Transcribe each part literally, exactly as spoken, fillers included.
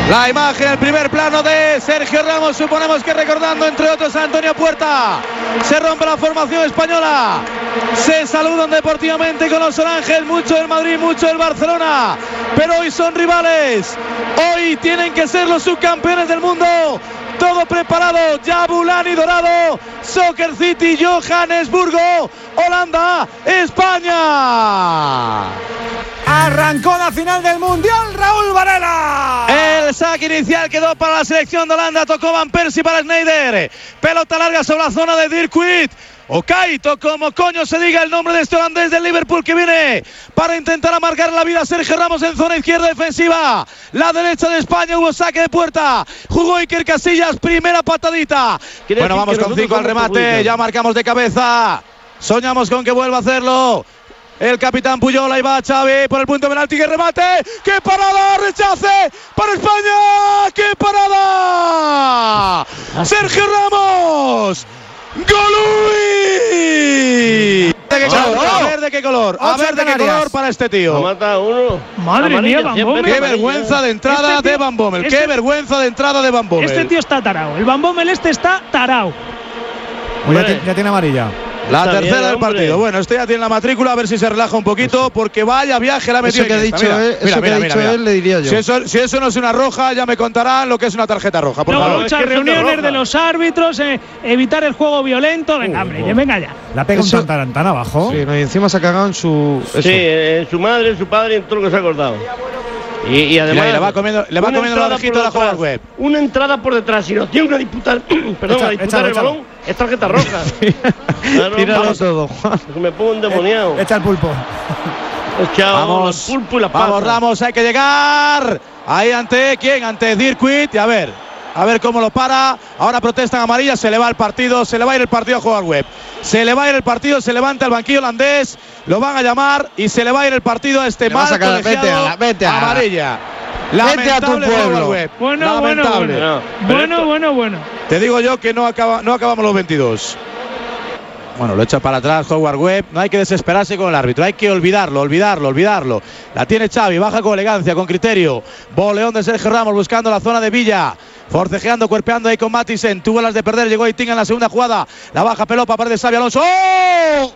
La imagen, el primer plano de Sergio Ramos, suponemos que recordando entre otros a Antonio Puerta. Se rompe la formación española. Se saludan deportivamente con los oranges, mucho del Madrid, mucho del Barcelona. Pero hoy son rivales. Hoy tienen que ser los subcampeones del mundo. Todo preparado, Jabulani dorado, Soccer City, Johannesburgo, Holanda, España. Arrancó la final del Mundial, Raúl Varela. El saque inicial quedó para la selección de Holanda, tocó Van Persie para Sneijder. Pelota larga sobre la zona de Dirkwiet. O Kaito, como coño se diga el nombre de este holandés del Liverpool que viene para intentar amargar la vida a Sergio Ramos en zona izquierda defensiva. La derecha de España, hubo saque de puerta. Jugó Iker Casillas, primera patadita. Bueno, vamos con cinco al remate, ya marcamos de cabeza. Soñamos con que vuelva a hacerlo el capitán Puyol. Ahí va Xavi por el punto de penalti, que remate, ¡qué parada! ¡Rechace para España! ¡Qué parada! ¡Sergio Ramos! ¡Golui! ¿De qué color? A ver de qué color, a ver de qué color para este tío. Mata uno. Madre mía, Van Bommel. Qué vergüenza de entrada este tío, de Van Bommel. Este, qué vergüenza de entrada de Van Bommel. Este tío está tarao. El Van Bommel este está tarao. Ya, ya tiene amarilla. La Está tercera bien, del partido. Bueno, este ya tiene la matrícula, a ver si se relaja un poquito, porque vaya viaje la ha metido. Eso que ha dicho, mira, él, mira, eso mira, que ha mira, dicho mira. él, le diría yo. Si eso, si eso no es una roja, ya me contarán lo que es una tarjeta roja. Por Luego favor. muchas es que reuniones roja. de los árbitros, eh, evitar el juego violento. Venga, hombre, uh, venga ya. La pega Eso- un tan, tan abajo. Sí, no, y encima se ha cagado en su. Eso. Sí, en su madre, en su padre, en todo lo que se ha acordado. Y, y además. Mira, y le va comiendo, le va una comiendo la entrada orejita por de la detrás, Howard Webb. Una entrada por detrás. Si nos tiene que disputar, perdón, Echa- a disputar échalo, el échalo. balón, es tarjeta roja. Claro, Tíralo vamos, todo, Juan. me pongo endemoniado. Echa el pulpo. Echado Vamos, el pulpo y la vamos pata. Ramos, hay que llegar. Ahí ante quién, ante Dirkwiet. Y a ver, a ver cómo lo para. Ahora protestan amarilla, se le va el partido, se le va a ir el partido a Howard Webb. Se le va a ir el partido, se levanta el banquillo holandés, lo van a llamar y se le va a ir el partido a este Le va a mal sacar- colegiado. vete a la- vete a la- amarilla. Vete a tu Lamentable pueblo. Howard Webb. Bueno, bueno, Lamentable. bueno. No, pero Bueno, esto- bueno, bueno. Te digo yo que no, acaba, no acabamos los veintidós. Bueno, lo echa para atrás Howard Webb. No hay que desesperarse con el árbitro. Hay que olvidarlo, olvidarlo, olvidarlo. La tiene Xavi, baja con elegancia, con criterio. Boleón de Sergio Ramos buscando la zona de Villa. Forcejeando, cuerpeando ahí con Matisen. Tuvo las de perder, llegó Eitinga en la segunda jugada. La baja pelota, parte de Xavi Alonso. ¡Oh!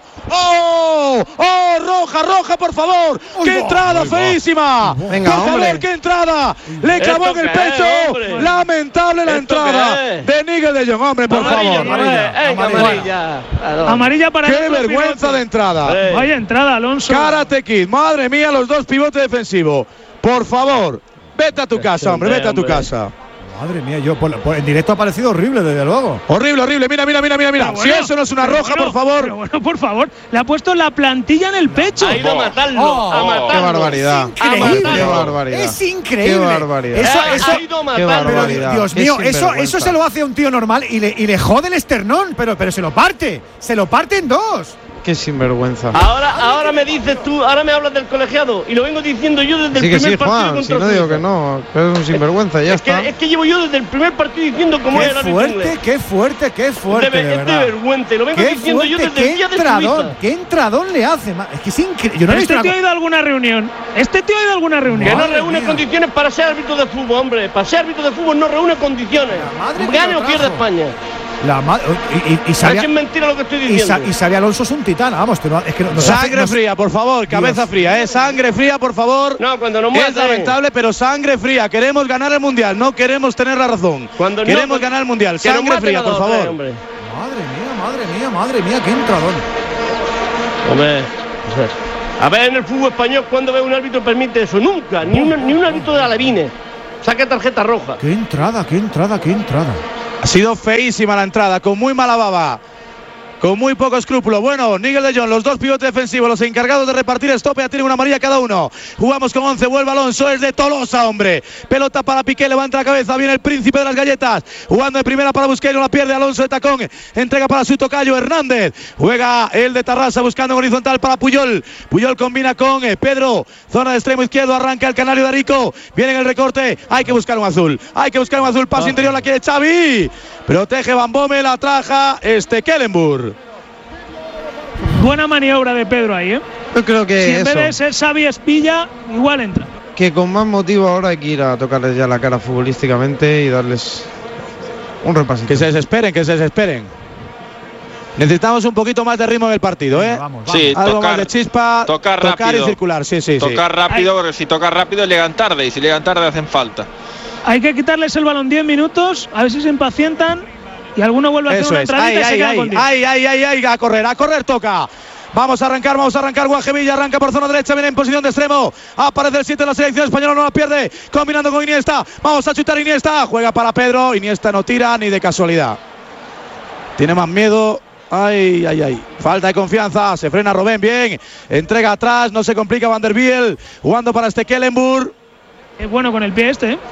¡Oh! ¡Oh! ¡Roja, roja, por favor! ¡Qué va, entrada uy, va. feísima! Venga, por hombre. favor, qué entrada. Le clavó en ¿Esto el qué es, pecho. hombre? Lamentable la ¿Esto entrada qué es? de Nigel de Jong. Hombre, por Amarilla, favor. amarilla, venga, amarilla. amarilla. Claro. Amarilla para el Qué otro vergüenza pivote. de entrada. Eh. Vaya entrada, Alonso. Karate Kid, madre mía, los dos pivotes defensivos. Por favor, vete a tu casa, hombre, vete a tu hombre. casa. Madre mía, yo por, por- en directo ha parecido horrible, desde luego. Horrible, horrible. Mira, mira, mira, mira, mira. Pero bueno, Si eso no es una pero roja, bueno, por favor. Pero bueno, por favor. Le ha puesto la plantilla en el pecho. Ha ido a matarlo, Oh, a oh, matarlo. Qué barbaridad. Increíble. Qué barbaridad. Es increíble. Qué barbaridad. Eso, Ha- eso, ha ido a Qué matarlo. pero, barbaridad. Dios Qué mío, eso, sinvergüenza. eso se lo hace a un tío normal y le, y le jode el esternón, pero, pero se lo parte. Se lo parte en dos. Qué sinvergüenza. Ahora, ahora me dices tú, ahora me hablas del colegiado y lo vengo diciendo yo desde Sí el que primer sí, partido Juan. contra Si no digo Suiza. que no, que es un sinvergüenza, ya es, está. que, es que llevo yo desde el primer partido diciendo cómo Qué era el árbitro fuerte, inglés. qué fuerte, qué fuerte, de, de es de verdad. vergüenza, lo vengo Qué diciendo yo fuerte, desde el qué día de entradón, Suiza. qué entradón le hace. ma- Es que es increíble. Yo no he visto Este una tío ha co- ido a alguna reunión. Este tío ha ido a alguna reunión. Que no Madre reúne mía. condiciones para ser árbitro de fútbol, hombre. Para ser árbitro de fútbol no reúne condiciones. La madre que Gane lo o pierde trajo. España. La ma- y, y, y Es Xavi- que es mentira lo que estoy y, diciendo. Sa- y Xavi Alonso es un titán. Vamos, tú no- es que no- nos hace- Sangre nos- fría, por favor, cabeza Dios. fría, ¿eh? Sangre fría, por favor. No, cuando nos Es maten. lamentable, pero sangre fría. Queremos ganar el mundial, no queremos tener la razón. Cuando no, queremos pues, ganar el mundial. que nos Sangre maten fría, a por dos, tres, favor. hombre. Madre mía, madre mía, madre mía, qué entradón. Hombre, a ver, en el fútbol español, ¿cuándo ve un árbitro permite eso? Nunca, ni un, ni un árbitro de alevines. Saca tarjeta roja. Qué entrada, qué entrada, qué entrada. Ha sido feísima la entrada, con muy mala baba. Con muy poco escrúpulo. Bueno, Nigel de Jong, los dos pivotes defensivos, los encargados de repartir stop, ya tienen una amarilla cada uno. Jugamos con once, vuelve Alonso, es de Tolosa, hombre. Pelota para Piqué, levanta la cabeza, viene el príncipe de las galletas. Jugando de primera para Busquets, no la pierde Alonso de tacón. Entrega para su tocayo Hernández. Juega el de Tarrasa buscando en horizontal para Puyol. Puyol combina con eh, Pedro. Zona de extremo izquierdo, arranca el canario de Arico. Viene en el recorte, hay que buscar un azul. Hay que buscar un azul, pase interior, la quiere Xavi. Protege Van Bommel, la traja este Kellenburg. Buena maniobra de Pedro ahí, ¿eh? Yo creo Si que en vez de eso. ser Xavi Espilla, igual entra. que con más motivo ahora hay que ir a tocarles ya la cara futbolísticamente y darles un repasito. Que se desesperen, que se desesperen. Necesitamos un poquito más de ritmo en el partido, ¿eh? Vamos, vamos. Sí, Algo tocar, más de chispa, tocar, tocar rápido, y circular, sí, sí, tocar sí. rápido, porque si tocan rápido llegan tarde y si llegan tarde hacen falta. Hay que quitarles el balón diez minutos, a ver si se impacientan y alguno vuelve a hacer Eso una es. entradita Ay, y se ay, queda ay, con diez. ay, ay, ay, ay, a correr, a correr toca. Vamos a arrancar, vamos a arrancar. Guajevilla arranca por zona derecha, viene en posición de extremo. Aparece el siete de la selección española, no la pierde. Combinando con Iniesta. Vamos a chutar Iniesta. Juega para Pedro. Iniesta no tira ni de casualidad. Tiene más miedo. Ay, ay, ay. Falta de confianza. Se frena Robben bien. Entrega atrás. No se complica Van der Biel. Jugando para este Kellenburg. Es bueno con el pie este, ¿eh?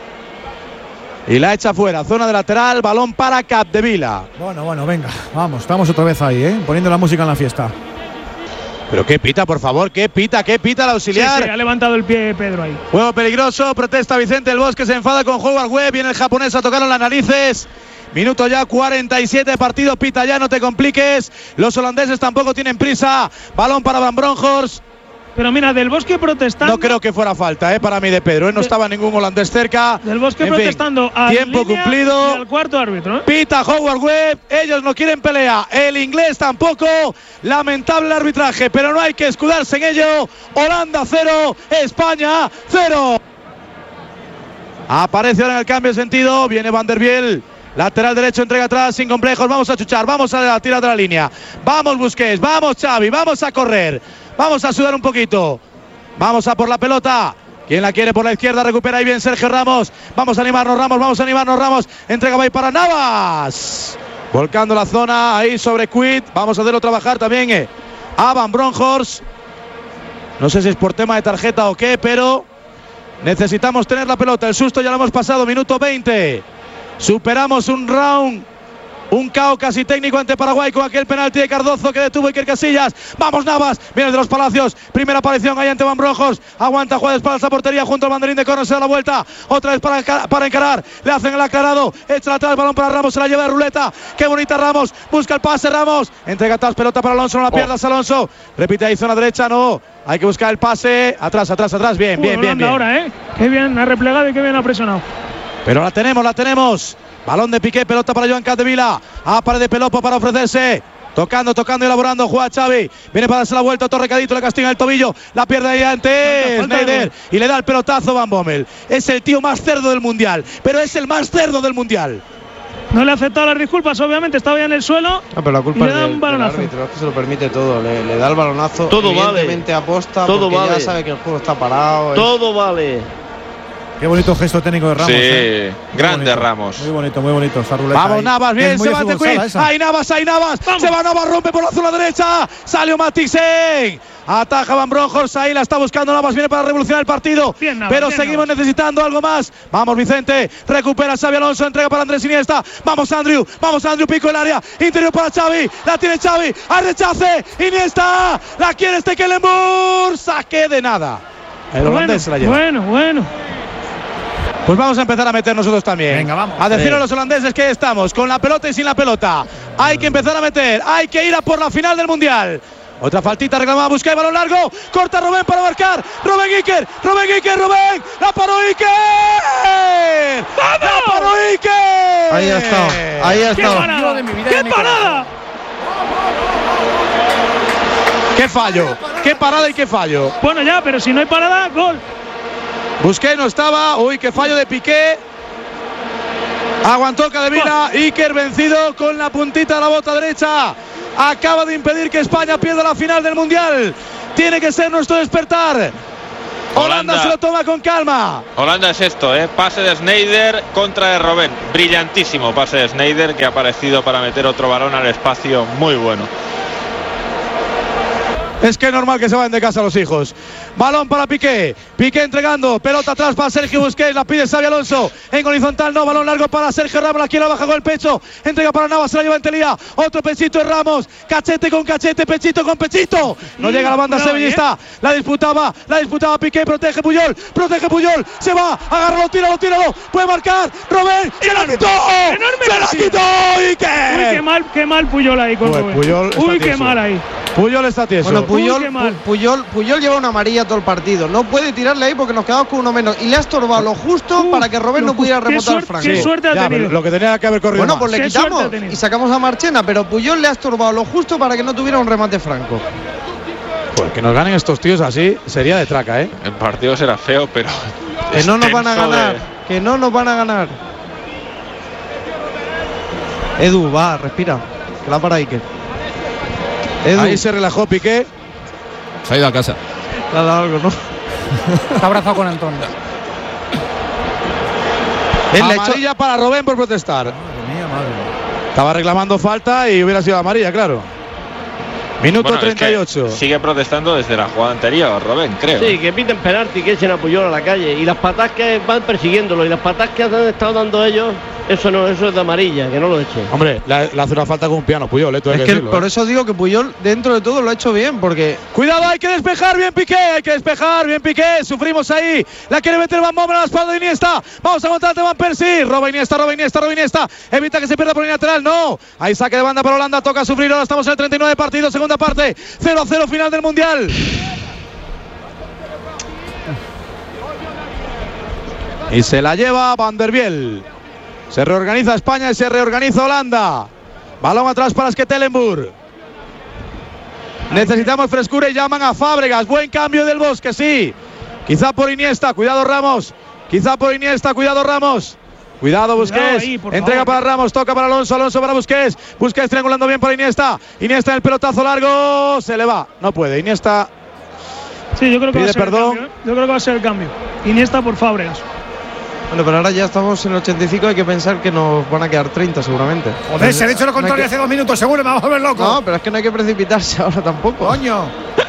Y la echa fuera. Zona de lateral. Balón para Capdevila. Bueno, bueno, venga. Vamos, estamos otra vez ahí, ¿eh? Poniendo la música en la fiesta. Pero qué pita, por favor. Qué pita, qué pita el auxiliar. Sí, sí, ha levantado el pie Pedro ahí. Juego peligroso. Protesta Vicente del Bosque. Se enfada con Howard Webb. Viene el japonés a tocarlo en las narices. Minuto ya cuarenta y siete, partido pita ya, no te compliques. Los holandeses tampoco tienen prisa. Balón para Van Bronckhorst. Pero mira, Del Bosque protestando. No creo que fuera falta, eh, para mí de Pedro. ¿eh? No de, estaba ningún holandés cerca. Del Bosque en protestando fin, a tiempo cumplido. Y al cuarto árbitro, ¿eh? Pita Howard Webb. Ellos no quieren pelea. El inglés tampoco. Lamentable arbitraje, pero no hay que escudarse en ello. Holanda cero, España cero. Aparece ahora en el cambio de sentido. Viene Van der Biel. Lateral derecho, entrega atrás, sin complejos. Vamos a chuchar, vamos a la tira de la línea. Vamos Busquets, vamos Xavi, vamos a correr. Vamos a sudar un poquito. Vamos a por la pelota. Quien la quiere por la izquierda, recupera ahí bien Sergio Ramos. Vamos a animarnos Ramos, vamos a animarnos Ramos. Entrega ahí para Navas. Volcando la zona ahí sobre Quid. Vamos a hacerlo trabajar también eh, a Van Bronckhorst. No sé si es por tema de tarjeta o qué, pero necesitamos tener la pelota. El susto ya lo hemos pasado, minuto veinte. Superamos un round, un caos casi técnico ante Paraguay con aquel penalti de Cardozo que detuvo Iker Casillas. Vamos Navas, viene de los Palacios, primera aparición ahí ante Van Bronckhorst, aguanta, juega de espaldas a portería junto al banderín de córner, se da la vuelta, otra vez para, para encarar, le hacen el aclarado, echa atrás, balón para Ramos, se la lleva de ruleta, qué bonita Ramos, busca el pase Ramos, entrega atrás, pelota para Alonso, no la pierdas Alonso, repite ahí zona derecha, no, hay que buscar el pase, atrás, atrás, atrás, bien, bien, bien, bien. Ahora, ¿eh? Qué bien ha replegado y qué bien ha presionado. Pero la tenemos, la tenemos. Balón de Piqué, pelota para Joan Capdevila. A pared de Pelopo para ofrecerse. Tocando, tocando y elaborando. Juega Xavi. Viene para darse la vuelta. Otro recadito. Le castiga el tobillo. La pierde ahí antes Sneijder. Y le da el pelotazo Van Bommel. Es el tío más cerdo del mundial. Pero es el más cerdo del mundial. No le ha aceptado las disculpas, obviamente. Estaba ya en el suelo. No, pero la culpa es del, del árbitro. Es que se lo permite todo. Le, le da el balonazo. Todo evidentemente vale. aposta. Todo porque vale. ya sabe que el juego está parado. Todo es... vale. Qué bonito gesto técnico de Ramos. Sí, eh. grande bonito, Ramos. Muy bonito, muy bonito. Esa ruleta Vamos ahí. Navas, bien, se va ante Quinn. Ahí Navas, ahí Navas. Vamos. Se va Navas, rompe por la zona derecha. Salió Matixen. Ataja Van Bronckhorst, ahí la está buscando Navas, viene para revolucionar el partido. Bien, Navas, pero bien, seguimos Navas. necesitando algo más. Vamos Vicente, recupera Xavi Alonso, entrega para Andrés Iniesta. Vamos Andrew, vamos Andrew, pico el área. Interior para Xavi, la tiene Xavi. Al rechace, Iniesta. La quiere este Kellenburg. Saque de nada. El holandés bueno, se la lleva. Bueno, bueno. Pues vamos a empezar a meter nosotros también. Venga, vamos. A decir sí. a los holandeses que estamos con la pelota y sin la pelota. Hay que empezar a meter, hay que ir a por la final del Mundial. Otra faltita reclamada, busca el balón largo. Corta Robben para marcar. Robben Iker, Robben Iker, Robben. La paró Iker. ¡Vamos! La paró Iker. Ahí ha estado, ahí ha ¡Qué estado. parada! ¡Qué parada! ¡Qué fallo! ¡Qué parada y qué fallo! Bueno, ya, pero si no hay parada, gol. Busqué, no estaba. Uy, qué fallo de Piqué. Aguantó Capdevila. Iker vencido con la puntita de la bota derecha. Acaba de impedir que España pierda la final del Mundial. Tiene que ser nuestro despertar. Holanda, Holanda se lo toma con calma. Holanda es esto, ¿eh? Pase de Sneijder contra de Robben. Brillantísimo pase de Sneijder que ha aparecido para meter otro balón al espacio. Muy bueno. Es que es normal que se vayan de casa los hijos. Balón para Piqué. Piqué entregando. Pelota atrás para Sergio Busquets. La pide Xavi Alonso. En horizontal no. Balón largo para Sergio Ramos. La quiere baja con el pecho. Entrega para Navas. Se la lleva en Telía. Otro pechito de Ramos. Cachete con cachete. Pechito con pechito. No llega la banda sevillista. La disputaba. La disputaba Piqué. Protege Puyol. Protege Puyol. Se va. Agárralo. Tíralo. Tíralo. Puede marcar. Robben. Se la quitó. Enorme. Se la quitó. Iker. Uy, qué mal, qué mal Puyol ahí con Uy, Robben. Puyol está Uy, qué tieso. mal ahí. Puyol está tieso. Bueno, Puyol, Uy, qué mal. Puyol, Puyol lleva una amarilla todo el partido. No puede tirarle ahí porque nos quedamos con uno menos. Y le ha estorbado lo justo Uf, para que Robben no pudiera qué remontar suerte, Franco. qué suerte ha Ya, tenido. pero lo que tenía que haber corrido Bueno, más. pues le Qué quitamos suerte ha tenido. y sacamos a Marchena, pero Puyol le ha estorbado lo justo para que no tuviera un remate Franco. Pues que nos ganen estos tíos así sería de traca, ¿eh? El partido será feo, pero. Que no nos van a extenso ganar. de- Que no nos van a ganar. Edu, va, respira. Que la para Iker. Edu, Ahí se relajó Piqué. Se ha ido a casa. le ha dado algo, ¿no? Está abrazado con Antonio. Él le ha hecho- Amarilla para Robben por protestar. Madre mía, madre. Estaba reclamando falta y hubiera sido amarilla, claro. Minuto Bueno, es que treinta y ocho. sigue protestando desde la jugada anterior, Robben, creo. Sí, que piten penalti, que echen a Puyol a la calle. Y las patas que van persiguiéndolo y las patas que han estado dando ellos, eso no, eso es de amarilla, que no lo echen. Hombre, le, le hace una falta con un piano, Puyol, ¿eh? Tú hay Es que que decirlo, por ¿eh? eso digo que Puyol, dentro de todo, lo ha hecho bien, porque Cuidado, hay que despejar, bien Piqué, hay que despejar, bien Piqué, sufrimos ahí, la quiere meter Van Bommel a la espalda de Iniesta, vamos a aguantarte Van Persie, roba Iniesta, roba Iniesta, roba Iniesta, evita que se pierda por el lateral, no, hay saque de banda para Holanda, toca sufrir, ahora estamos en el treinta y nueve partido, segunda parte, cero a cero final del Mundial. Y se la lleva Van der Biel. Se reorganiza España y se reorganiza Holanda. Balón atrás para Stekelenburg. Necesitamos frescura y llaman a Fábregas. Buen cambio del Bosque, sí. Quizá por Iniesta, cuidado Ramos. Quizá por Iniesta, cuidado Ramos. Cuidado Busquets, ahí, por entrega favor. para Ramos, toca para Alonso, Alonso para Busquets. Busquets triangulando bien para Iniesta. Iniesta en el pelotazo largo, se le va. No puede, Iniesta. Sí, yo creo que va Pide a ser perdón. el cambio. ¿eh? Yo creo que va a ser el cambio. Iniesta por Fábregas. bueno, pero ahora ya estamos en el ochenta y cinco, hay que pensar que nos van a quedar treinta seguramente. Joder, se ha dicho lo No hay contrario que- hace dos minutos, seguro, me vamos a volver loco. No, pero es que no hay que precipitarse ahora tampoco. Coño.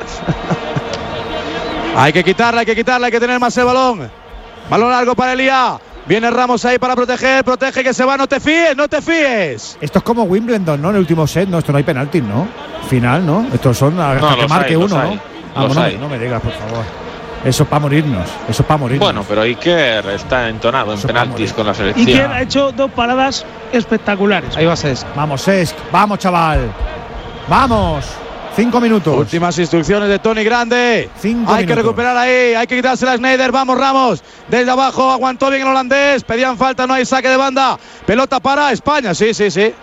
Hay que quitarla, hay que quitarla, hay que tener más el balón. Balón largo para Elía. Viene Ramos ahí para proteger, protege que se va, no te fíes, no te fíes. Esto es como Wimbledon, ¿no? En el último set, no, esto no hay penaltis, ¿no? Final, ¿no? Estos son hasta No, que los marque hay, los uno, hay, ¿no? Ah, los no, hay. no me digas, por favor. Eso es para morirnos, eso es para morirnos. Bueno, pero Iker está entonado en Eso penaltis vamos, con la Iker selección. ha hecho dos paradas espectaculares. Ahí va Cesc. Vamos, Cesc, vamos, chaval. Vamos. Cinco minutos. Últimas instrucciones de Tony Grande. Cinco hay que minutos. recuperar ahí, hay que quitársela a Sneijder. Vamos, Ramos. Desde abajo aguantó bien el holandés. Pedían falta, no hay saque de banda. Pelota para España, sí, sí, sí.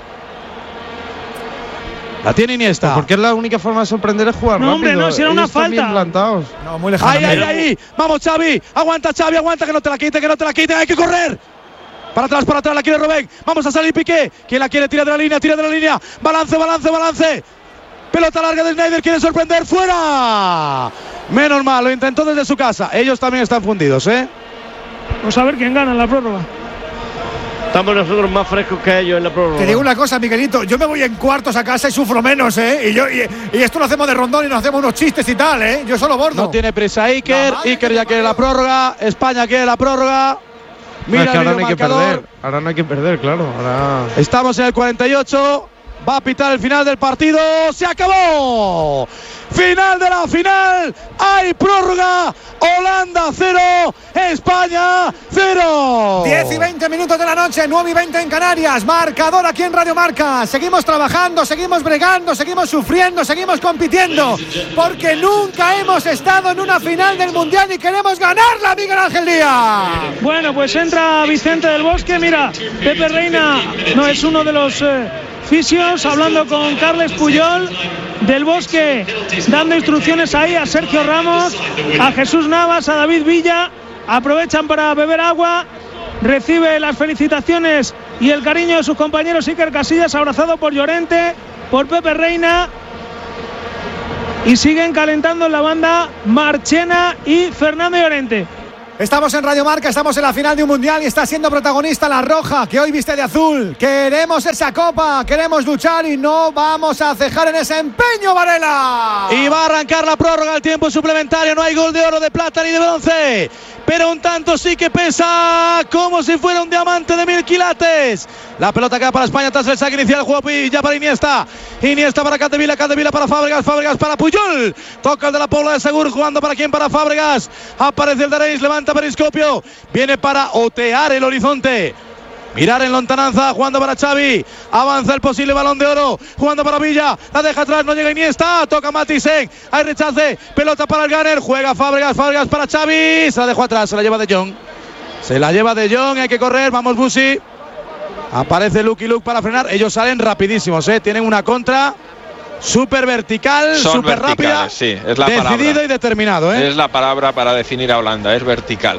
La tiene Iniesta. Porque es la única forma de sorprender es jugar No, rápido. hombre, no, si era una Ellos están bien falta. plantados. No, muy lejano. Ahí, ahí, mira. ahí. Vamos, Xavi. Aguanta, Xavi, aguanta, que no te la quiten, que no te la quiten. Hay que correr. Para atrás, para atrás, la quiere Robben. Vamos a salir Piqué. ¿Quién la quiere? Tira de la línea, tira de la línea. Balance, balance, balance. Pelota larga de Sneijder, quiere sorprender. ¡Fuera! Menos mal, lo intentó desde su casa. Ellos también están fundidos, ¿eh? Vamos a ver quién gana en la prórroga. Estamos nosotros más frescos que ellos en la prórroga. Te digo una cosa, Miguelito, yo me voy en cuartos a casa y sufro menos, ¿eh? Y, yo, y, y esto lo hacemos de rondón y nos hacemos unos chistes y tal, ¿eh? Yo solo bordo. No tiene prisa Iker. La madre Iker que ya te quiere la parió. prórroga. España quiere la prórroga. No, Mira es que ahora el no hay que videomarcador. perder. Ahora no hay que perder, claro. Ahora. Estamos en el cuarenta y ocho. Va a pitar el final del partido. ¡Se acabó! Final de la final. Hay prórroga. Holanda cero. España cero. diez y veinte minutos de la noche, nueve y veinte en Canarias. Marcador aquí en Radio Marca. Seguimos trabajando, seguimos bregando, seguimos sufriendo, seguimos compitiendo. Porque nunca hemos estado en una final del Mundial y queremos ganarla, Miguel Ángel Díaz. Bueno, pues entra Vicente del Bosque. Mira, Pepe Reina no es uno de los eh, fisios, hablando con Carles Puyol. Del Bosque dando instrucciones ahí a Sergio Ramos, a Jesús Navas, a David Villa. Aprovechan para beber agua. Recibe las felicitaciones y el cariño de sus compañeros. Iker Casillas, abrazado por Llorente, por Pepe Reina. Y siguen calentando en la banda Marchena y Fernando Llorente. Estamos en Radio Marca, estamos en la final de un Mundial y está siendo protagonista la Roja, que hoy viste de azul. Queremos esa copa, queremos luchar y no vamos a cejar en ese empeño, Varela. Y va a arrancar la prórroga, el tiempo suplementario. No hay gol de oro, de plata ni de bronce. Pero un tanto sí que pesa, como si fuera un diamante de mil quilates. La pelota queda para España tras el saque inicial. El juego ya para Iniesta. Iniesta para Capdevila, Capdevila para Fábregas, Fábregas para Puyol. Toca el de la Pobla de Segur, jugando para quién, para Fábregas. Aparece el de Areis, levanta periscopio. Viene para otear el horizonte. Mirar en lontananza, jugando para Xavi. Avanza el posible balón de oro. Jugando para Villa. La deja atrás, no llega Iniesta. Toca Matisen. Hay rechace. Pelota para el Gunner. Juega Fábregas. Fábregas para Xavi. Se la dejó atrás. Se la lleva De Jong. Se la lleva De Jong. Hay que correr. Vamos, Busi. Aparece Lucky Luke para frenar. Ellos salen rapidísimos, ¿eh? Tienen una contra súper vertical, súper rápida. Sí, es la decidido palabra. Y determinado, ¿eh? Es la palabra para definir a Holanda. Es vertical.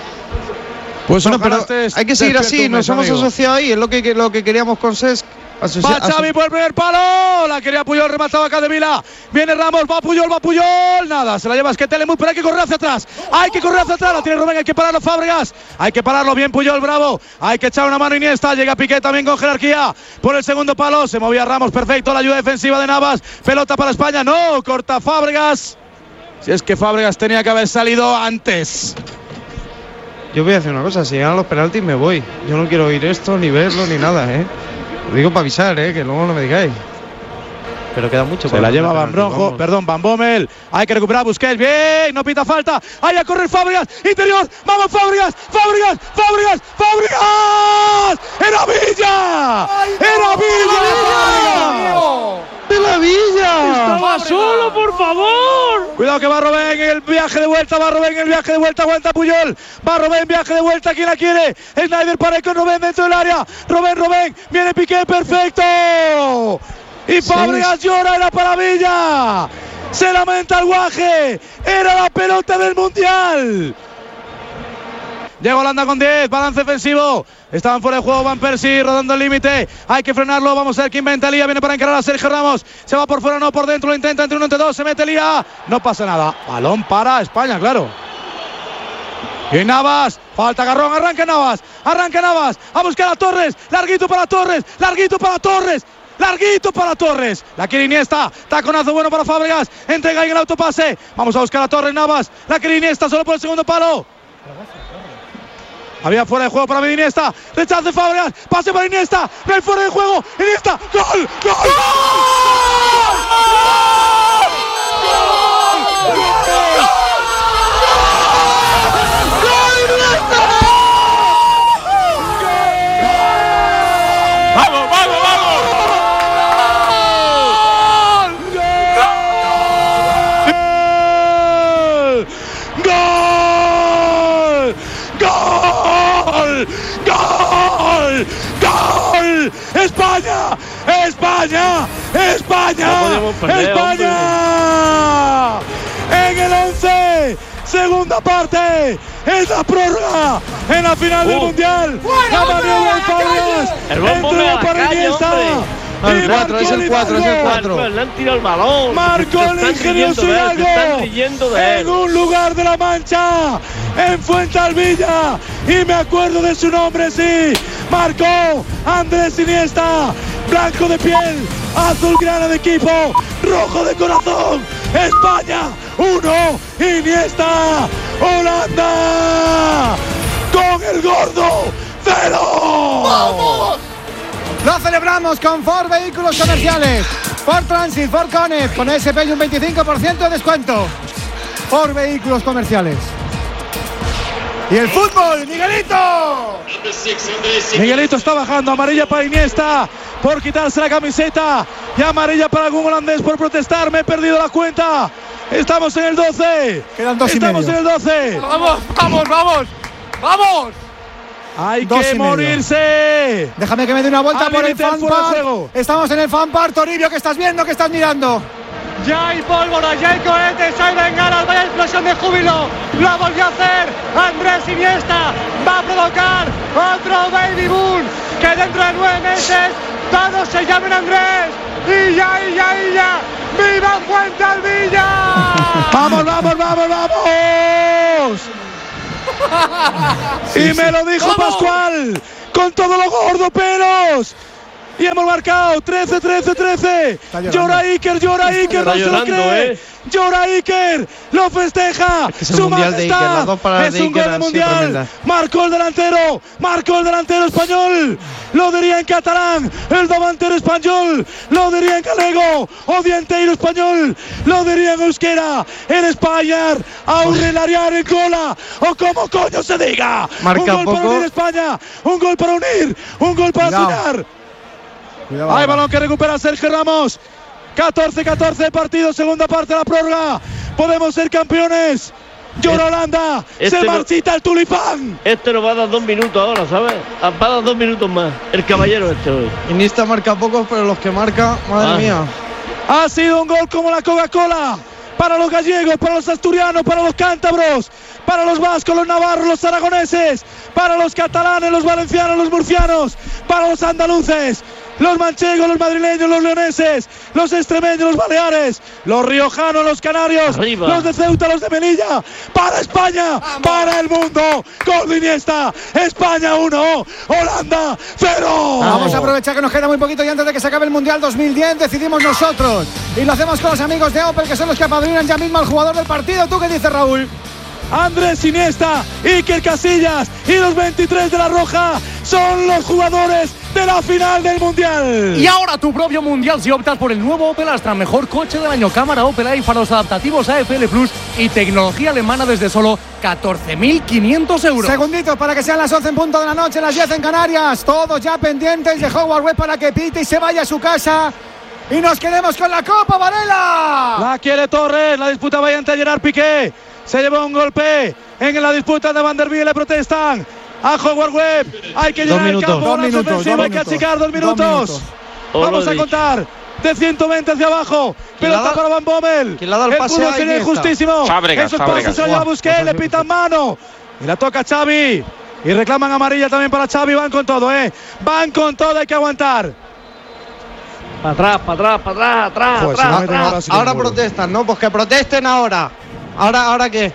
Pues bueno, pero hay que seguir así, nos hemos asociado ahí, es lo que, lo que queríamos con Cesc. Va Xavi por el primer palo, la quería Puyol, remataba Capdevila. Viene Ramos, va Puyol, va Puyol, nada, se la lleva Esquetelemut, pero hay que correr hacia atrás. Hay que correr hacia atrás, la tiene Rubén, hay que pararlo Fábregas. Hay que pararlo bien Puyol, bravo. Hay que echar una mano Iniesta, llega Piqué también con jerarquía. Por el segundo palo, se movía Ramos, perfecto, la ayuda defensiva de Navas. Pelota para España, no, corta Fábregas. Si es que Fábregas tenía que haber salido antes. Yo voy a hacer una cosa, si llegan los penaltis me voy. Yo no quiero oír esto, ni verlo, ni nada, ¿eh? Lo digo para avisar, ¿eh? Que luego no me digáis. Pero queda mucho. Se la lleva Van Bronjo, perdón, Van Bommel. Hay que recuperar Busquets, bien, no pita falta. Hay a correr Fábregas, interior, vamos Fábregas, Fábregas, Fábregas, Fábregas. ¡Era Villa! ¡Era Villa! ¡De la Villa! ¡Estaba solo, por favor! Cuidado que va Robben en el viaje de vuelta, va Robben en el viaje de vuelta, aguanta Puyol. Va Robben, viaje de vuelta, ¿quién la quiere? Snyder para con Robben dentro del área. Robben, Robben, viene Piqué, perfecto. Y Fábregas sí. Llora, era para Villa. Se lamenta el guaje. Era la pelota del Mundial. Llega Holanda con diez, balance ofensivo. Estaban fuera de juego Van Persie, rodando el límite. Hay que frenarlo, vamos a ver quién inventa Lía. Viene para encarar a Sergio Ramos. Se va por fuera, no por dentro, lo intenta entre uno entre dos. Se mete Lía. No pasa nada. Balón para España, claro. Y Navas, falta Garrón, arranca Navas. Arranca Navas, a buscar a Torres. Larguito para Torres, larguito para Torres. Larguito para Torres, la quiere Iniesta, taconazo bueno para Fábregas, entrega ahí el autopase, vamos a buscar a Torres Navas, la quiere Iniesta solo por el segundo palo. Había fuera de juego para Iniesta, rechace Fábregas, pase para Iniesta, no hay fuera de juego, Iniesta, gol, gol, gol, gol, gol, gol, ¡Vamos, vamos, vamos! ¡Gol! ¡Gol! ¡Gol! ¡Gol! ¡España! ¡España! ¡España! No perder, ¡España! En el once, segunda parte, es la prórroga en la final uh. del Mundial. La maniobra de Fábregas. El buen bombe a la calle, hombre. El cuatro, es el cuatro, es el cuatro. Le han tirado el balón. Marcó el ingenioso Hidalgo en un lugar de la Mancha, en Fuensalvilla, y me acuerdo de su nombre, sí. Marcó Andrés Iniesta, blanco de piel, azulgrana de equipo, rojo de corazón. España uno, Iniesta, Holanda con el gordo cero. ¡Vamos! Lo celebramos con Ford Vehículos Comerciales, Ford Transit, Ford Connect, con S P y un veinticinco por ciento de descuento. Ford Vehículos Comerciales. Y el fútbol, Miguelito. Miguelito está bajando, amarilla para Iniesta por quitarse la camiseta y amarilla para algún holandés por protestar. Me he perdido la cuenta. Estamos en el doce. Quedan dos y Estamos medio. en el doce. Vamos, vamos, vamos. Vamos. Hay Dos que y medio. morirse. Déjame que me dé una vuelta Al por el límite, fan fuera de park. juego. Estamos en el fan park, Toribio, ¿qué estás viendo? ¿Qué estás mirando? Ya hay pólvora, ya hay cohetes, hay bengalas, vaya explosión de júbilo. Lo volvió a hacer Andrés Iniesta. Va a provocar otro baby boom. Que dentro de nueve meses todos se llamen Andrés. Y ya, y ya, y ya. ¡Viva Fuensalvilla! Vamos, vamos, vamos, vamos. Sí, y me sí. lo dijo ¿Cómo? Pascual con todos los gordopelos. Y hemos marcado trece, trece, trece. Llora Iker, llora Iker, no se lo cree. ¿eh? Llora Iker, lo festeja. Es que es el mundial de Iker, las dos paradas es de un Iker gol de mundial. Marcó el delantero, marcó el delantero español. lo diría en catalán el davantero español, lo diría en galego o dianteiro español, lo diría en euskera, en España, aurrelariar en cola o como coño se diga. Marca un gol poco. para unir España, un gol para unir, un gol para soñar. Hay balón que recupera Sergio Ramos. catorce catorce partido, segunda parte de la prórroga. Podemos ser campeones. Llora Holanda, este se no, marchita el tulipán. Este nos va a dar dos minutos ahora, ¿sabes? Va a dar dos minutos más. El caballero este hoy. Iniesta marca pocos, pero los que marca, madre Ah. mía. Ha sido un gol como la Coca-Cola. Para los gallegos, para los asturianos, para los cántabros, para los vascos, los navarros, los aragoneses, para los catalanes, los valencianos, los murcianos, para los andaluces, los manchegos, los madrileños, los leoneses, los extremeños, los baleares, los riojanos, los canarios, Arriba. los de Ceuta, los de Melilla, para España, para el mundo, gol de Iniesta, España uno, Holanda cero. Vamos a aprovechar que nos queda muy poquito y antes de que se acabe el Mundial dos mil diez decidimos nosotros. Y lo hacemos con los amigos de Opel, que son los que apadrinan ya mismo al jugador del partido. ¿Tú qué dices, Raúl? Andrés Iniesta, Iker Casillas y los veintitrés de la Roja son los jugadores de la final del Mundial. Y ahora tu propio Mundial si optas por el nuevo Opel Astra, mejor coche del año, cámara Opel y faros adaptativos A F L Plus y tecnología alemana desde solo catorce mil quinientos euros. Segunditos para que sean las once en punto de la noche, las diez en Canarias. Todos ya pendientes de Howard Webb para que pite y se vaya a su casa. Y nos quedemos con la Copa, Varela. La quiere Torres, la disputa va entre Gerard Piqué. Se llevó un golpe en la disputa de Van der Wiel, le protestan a Howard Webb. Hay que llenar el campo, dos brazo minutos, ofensivo, dos hay que minutos, achicar dos dos minutos. minutos. Vamos a contar de ciento veinte hacia abajo. Pelota da- para Van Bommel. ¿Quién le da el El pase fútbol a sería Iniesta? injustísimo. Fábregas, Esos Fábregas. pases se lo lleva Busquets, le pitan mano. Y la toca Xavi. Y reclaman amarilla también para Xavi. Van con todo, ¿eh? Van con todo, hay que aguantar. Para atrás, para atrás, para atrás, atrás, Joder, si atrás, no meten atrás. ahora sí Ahora me muero. protestan, ¿no? Pues que protesten ahora. ¿Ahora, ahora qué?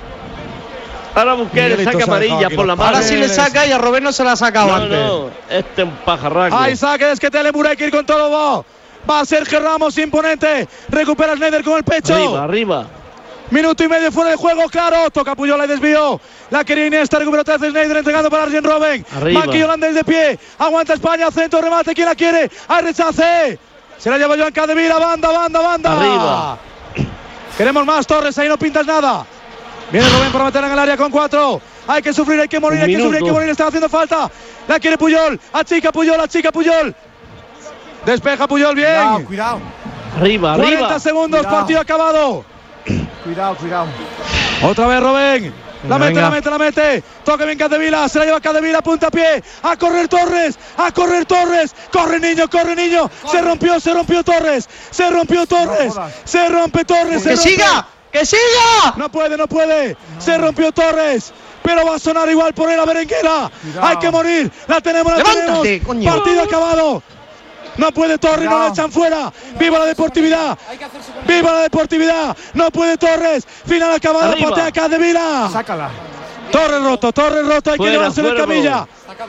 Ahora Busquets le Miguelito saca se ha dejado amarilla aquí por la los mano. Ahora sí le saca y a Robert no se la ha sacado No, antes. no, este es un pajarraco. Ahí saque, es que Telemur hay que ir con todo. Va, va Sergio Ramos, imponente. Recupera Schneider con el pecho. Arriba, arriba. Minuto y medio fuera de juego, claro. Toca Puyol, y desvío. La quería Iniesta, recupera otra vez Schneider, entregando para Arjen Robben. Arriba. Banquillo holandés de pie. Aguanta España, centro, remate. ¿Quién la quiere? Hay rechace. Se la lleva Joan Capdevila. Banda, banda, banda. Arriba. Queremos más, Torres. Ahí no pintas nada. Viene Robben para meterla en el área con cuatro. Hay que sufrir, hay que morir, Un hay que sufrir, hay que minuto. morir. Está haciendo falta. La quiere Puyol. Achica Puyol, achica Puyol. Despeja Puyol, bien. Cuidado, cuidado, Arriba, cuarenta arriba. segundos, Cuidado. partido acabado. cuidado, cuidado. Otra vez Robben. La Venga, mete, venga. la mete, la mete. Toca bien Capdevila. Se la lleva Capdevila, punta a pie. A correr Torres. A correr Torres. Corre niño, corre niño. Se rompió, se rompió Torres. Se rompió Torres. jodas. Se rompe Torres. se ¡Que rompe. siga! ¡Que siga! No puede, no puede. Se rompió Torres. Pero va a sonar igual por él a Berenguera. Cuidado. Hay que morir. La tenemos, la Levántate, tenemos. coño. Partido acabado. No puede Torres, no Cuidado. la echan fuera. ¡Viva la deportividad! ¡Viva la deportividad! No puede Torres. Final acabado. Arriba. Patea Capdevila. Sácala. Torres roto, Torres roto. Hay que Fuera, llevárselo en fuera, camilla.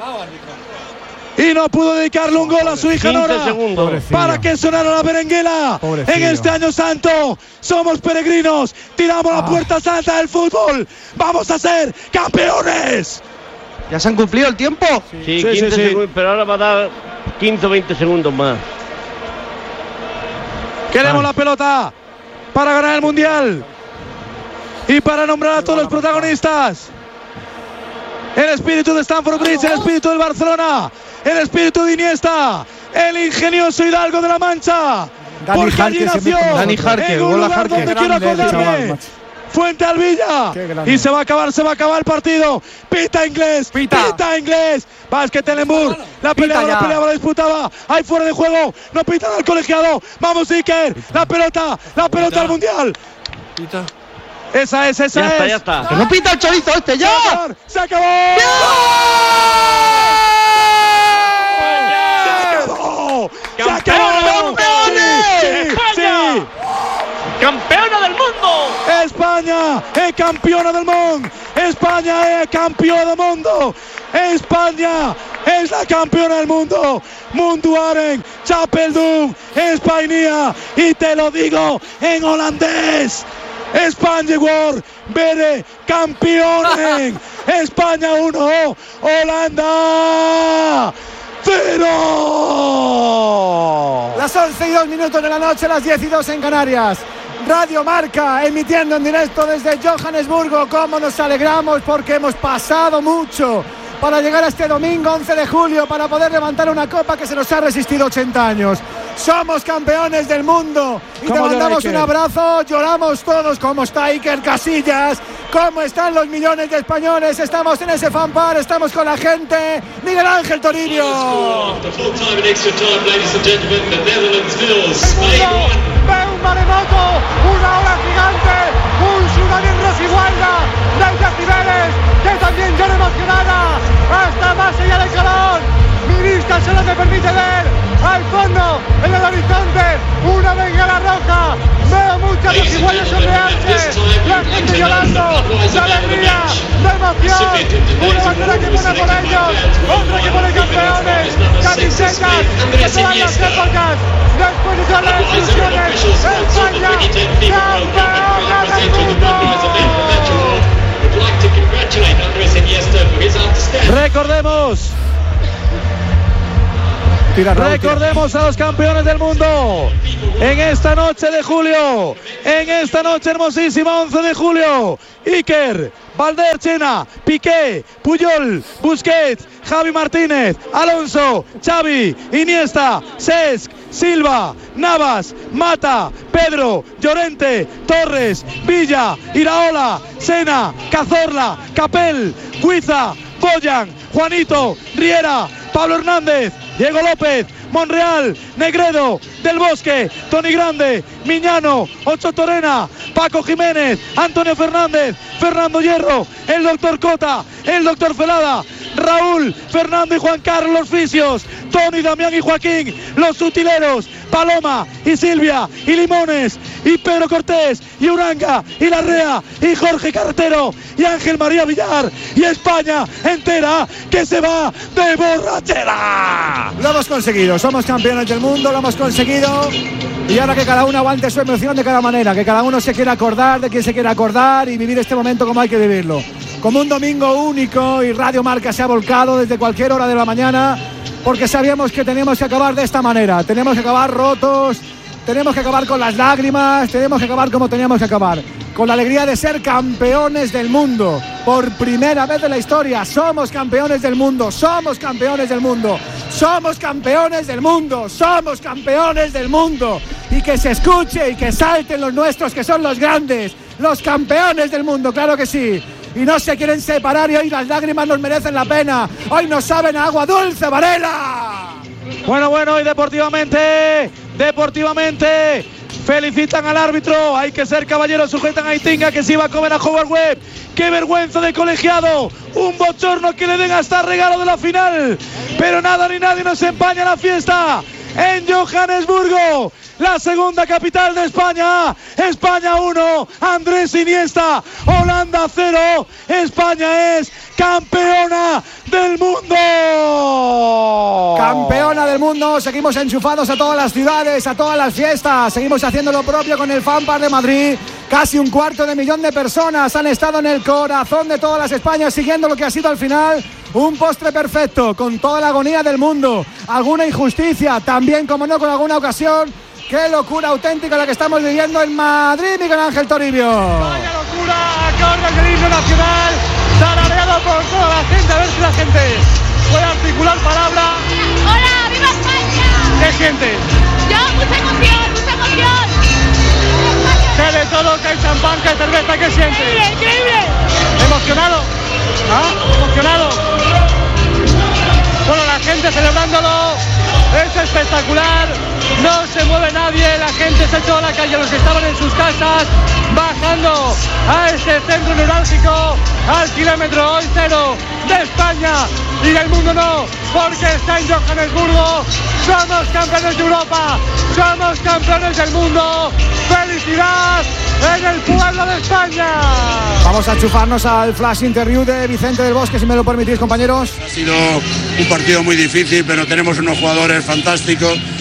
Y no pudo dedicarle un gol a su hija quince Nora. segundos. Pobrecillo. Para que sonara la berenguela. Pobrecillo. En este año santo somos peregrinos. Tiramos Ah. la puerta santa del fútbol. Vamos a ser campeones. ¿Ya se han cumplido el tiempo? Sí, Sí, quince sí, sí. segundos, pero ahora va a dar quince o veinte segundos más. Queremos la pelota para ganar el mundial y para nombrar a todos los protagonistas. El espíritu de Stamford Bridge, el espíritu del Barcelona, el espíritu de Iniesta, el ingenioso Hidalgo de la Mancha. Dani Porque allí Jarque siempre nació, con Dani nosotros. Jarque, en un gol a lugar Jarque. donde Qué quiero grande el acordarme. chaval, macho. Fuente Alvilla. Qué grande. Y se va a acabar, se va a acabar el partido. Pita inglés, Pita. pita inglés. Vázquez Telenburg. La peleaba, Pita la ya. peleaba, la disputaba. Hay fuera de juego. No pitan al colegiado. Vamos, Iker. La pelota, la pelota al mundial. Esa es, esa Ya es. está, ya está. ¡Que no pita el chorizo este ya! Señor, ¡se acabó! ¡Se acabó! ¡Se acabó! ¡Campeones! ¡Sí, sí, sí! ¡Campeona del mundo! España es campeona del mundo. España es campeona del mundo. España es la campeona del mundo. Munduaren, Chapeldum, España. Y te lo digo en holandés. España World, Bere, campeones. España uno, Holanda cero. Las once y dos minutos de la noche, las diez y dos en Canarias. Radio Marca emitiendo en directo desde Johannesburgo. Cómo nos alegramos porque hemos pasado mucho para llegar a este domingo once de julio, para poder levantar una copa que se nos ha resistido ochenta años. Somos campeones del mundo y te mandamos un abrazo. Lloramos todos. ¿Cómo está Iker Casillas? ¿Cómo están los millones de españoles? Estamos en ese fanpar, estamos con la gente. Miguel Ángel Toribio. Ve un maremoto, una ola gigante, un tsunami en Rosigualda de decibeles que también llora emocionada hasta más allá del calor. Mi vista solo me permite ver al fondo, en el horizonte, una bengala roja. Veo muchas Rosigualdas sonrearse, la gente llorando, de alegría, de emoción. Una bandera que pone por ellos, otra que pone campeones, camisetas de todas las épocas. Después de todas las exclusiones, España, campeona del mundo. Recordemos Tira, Raúl, Recordemos tira. a los campeones del mundo en esta noche de julio, en esta noche hermosísima, once de julio. Iker, Valder, Chena, Piqué, Puyol, Busquets, Javi Martínez, Alonso, Xavi, Iniesta, Cesc, Silva, Navas, Mata, Pedro, Llorente, Torres, Villa, Iraola, Sena, Cazorla, Capel, Guiza, Boyan, Juanito, Riera, Pablo Hernández, Diego López, Monreal, Negredo, Del Bosque, Tony Grande, Miñano, Ocho Torena, Paco Jiménez, Antonio Fernández, Fernando Hierro, el doctor Cota, el doctor Felada, Raúl, Fernando y Juan Carlos los fisios, Tony, Damián y Joaquín los utileros, Paloma y Silvia y Limones y Pedro Cortés y Uranga y Larrea y Jorge Carretero y Ángel María Villar y España entera que se va de borrachera. Lo hemos conseguido, somos campeones del mundo, lo hemos conseguido. Y ahora que cada uno aguante su emoción de cada manera, que cada uno se quiera acordar de quien se quiera acordar y vivir este momento como hay que vivirlo. Como un domingo único, y Radio Marca se ha volcado desde cualquier hora de la mañana porque sabíamos que teníamos que acabar de esta manera. Tenemos que acabar rotos, tenemos que acabar con las lágrimas, tenemos que acabar como teníamos que acabar. Con la alegría de ser campeones del mundo. Por primera vez en la historia, somos campeones del mundo, somos campeones del mundo, somos campeones del mundo, somos campeones del mundo. Y que se escuche y que salten los nuestros, que son los grandes, los campeones del mundo, claro que sí. Y no se quieren separar y hoy las lágrimas nos merecen la pena. Hoy nos saben a agua dulce, Varela. Bueno, bueno, y deportivamente, deportivamente, felicitan al árbitro. Hay que ser caballeros, sujetan a Itinga que se iba a comer a Howard Webb. ¡Qué vergüenza de colegiado! Un bochorno que le den hasta regalo de la final. Pero nada ni nadie nos empaña la fiesta en Johannesburgo, la segunda capital de España. España uno, Andrés Iniesta. Holanda cero, España es campeona del mundo. Campeona del mundo, seguimos enchufados a todas las ciudades, a todas las fiestas. Seguimos haciendo lo propio con el FanPar de Madrid. Casi un cuarto de millón de personas han estado en el corazón de todas las Españas siguiendo lo que ha sido al final un postre perfecto, con toda la agonía del mundo. Alguna injusticia, también como no con alguna ocasión. Qué locura auténtica la que estamos viviendo en Madrid, Miguel Ángel Toribio. Vaya locura, acordes del himno nacional, tarareado por toda la gente. A ver si la gente puede articular palabra. ¡Hola! ¡Viva España! ¿Qué sientes? Yo, mucha emoción, mucha emoción. ¿Qué de todo? ¿Qué hay champán? ¿Qué hay cerveza? ¿Qué sientes? Increíble, increíble. ¿Emocionado? ¿Ah? ¿Emocionado? Bueno, la gente celebrándolo, es espectacular, no se mueve nadie, la gente se echó a la calle, los que estaban en sus casas, bajando a este centro neurálgico, al kilómetro hoy cero de España y del mundo no, porque está en Johannesburgo. Somos campeones de Europa, somos campeones del mundo. ¡Felicidad en el pueblo de España! Vamos a chufarnos al flash interview de Vicente del Bosque, si me lo permitís, compañeros. Ha sido un partido muy difícil, pero tenemos unos jugadores fantásticos